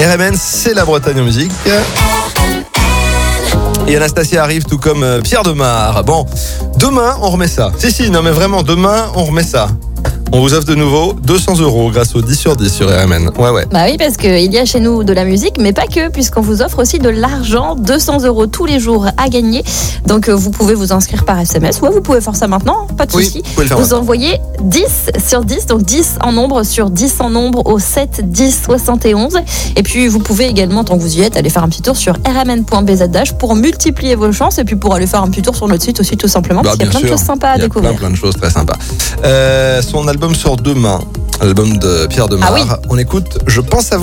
RMN, c'est la Bretagne en musique. Et Anastasia arrive tout comme Pierre Demar. Bon, demain, on remet ça. Non mais vraiment, demain, on remet ça. On vous offre de nouveau 200 € grâce au 10 sur 10 sur RMN. Ouais. Bah oui, parce qu'il y a chez nous de la musique, mais pas que, puisqu'on vous offre aussi de l'argent, 200 € tous les jours à gagner. Donc vous pouvez vous inscrire par SMS, ou vous pouvez faire ça maintenant, pas de souci. Vous envoyez 10 sur 10, donc 10 en nombre sur 10 en nombre au 7 10 71. Et puis vous pouvez également, tant que vous y êtes, aller faire un petit tour sur rmn.bz pour multiplier vos chances, et puis pour aller faire un petit tour sur notre site aussi, tout simplement, parce qu'il y a plein de choses sympas à découvrir. Plein de choses très sympas. Son album sort demain, l'album de Pierre Demar. Ah oui. On écoute Je pense à vous.